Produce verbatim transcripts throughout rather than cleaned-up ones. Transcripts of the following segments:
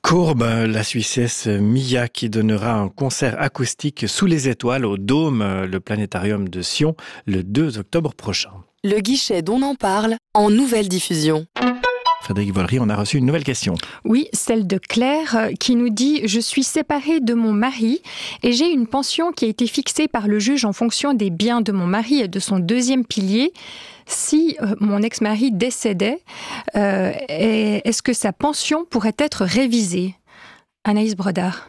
Courbe, la Suissesse Mia qui donnera un concert acoustique sous les étoiles au Dôme, le planétarium de Sion, le deux octobre prochain. Le guichet d'On en parle en nouvelle diffusion. Frédéric Vollery, on a reçu une nouvelle question. Oui, celle de Claire qui nous dit « Je suis séparée de mon mari et j'ai une pension qui a été fixée par le juge en fonction des biens de mon mari et de son deuxième pilier. Si euh, mon ex-mari décédait, euh, est-ce que sa pension pourrait être révisée ?» Anaïs Brodard.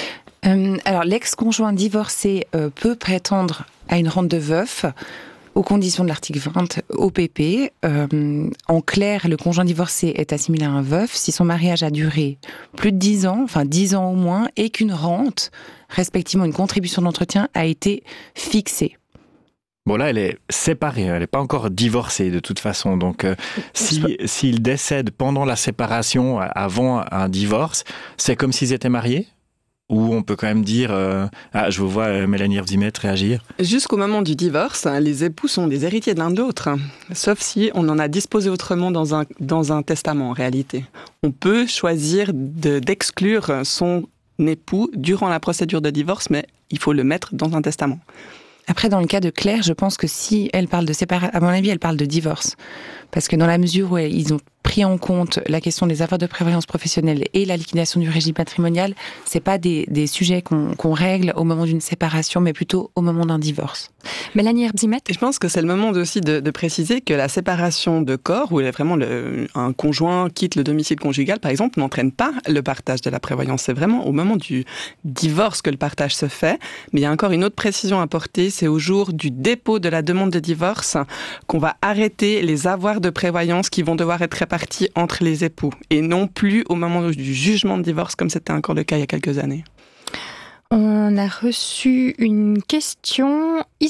Euh, alors, l'ex-conjoint divorcé euh, peut prétendre à une rente de veuf aux conditions de l'article vingt O P P. Euh, en clair, le conjoint divorcé est assimilé à un veuf si son mariage a duré plus de dix ans, enfin dix ans au moins, et qu'une rente, respectivement une contribution d'entretien, a été fixée. Bon là, elle est séparée, elle n'est pas encore divorcée de toute façon. Donc, euh, si, s'il décède pendant la séparation, avant un divorce, c'est comme s'ils étaient mariés ? Ou on peut quand même dire... Euh... Ah, je vous vois euh, Mélanie Hervzimet réagir. Jusqu'au moment du divorce, les époux sont des héritiers de l'un de l'autre. Sauf si on en a disposé autrement dans un, dans un testament, en réalité. On peut choisir de, d'exclure son époux durant la procédure de divorce, mais il faut le mettre dans un testament. Après, dans le cas de Claire, je pense que si elle parle de séparation, à mon avis, elle parle de divorce. Parce que dans la mesure où ils ont pris en compte la question des avoirs de prévoyance professionnelle et la liquidation du régime patrimonial, c'est pas des, des sujets qu'on, qu'on règle au moment d'une séparation, mais plutôt au moment d'un divorce. Mélanie Hervzimet. Je pense que c'est le moment aussi de, de préciser que la séparation de corps, où vraiment le, un conjoint quitte le domicile conjugal, par exemple, n'entraîne pas le partage de la prévoyance. C'est vraiment au moment du divorce que le partage se fait. Mais il y a encore une autre précision à apporter, c'est au jour du dépôt de la demande de divorce qu'on va arrêter les avoirs de prévoyance qui vont devoir être répartis entre les époux, et non plus au moment du jugement de divorce, comme c'était encore le cas il y a quelques années. On a reçu une question